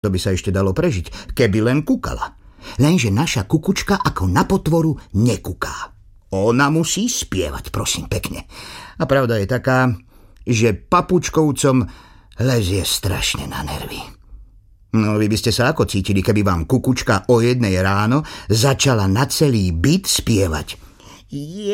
To by sa ešte dalo prežiť, keby len kúkala. Lenže naša kukučka ako na potvoru nekúká. Ona musí spievať, prosím pekne. A pravda je taká, že papučkovcom lezie strašne na nervy. No, vy by ste sa ako cítili, keby vám kukučka o 1:00 ráno začala na celý byt spievať.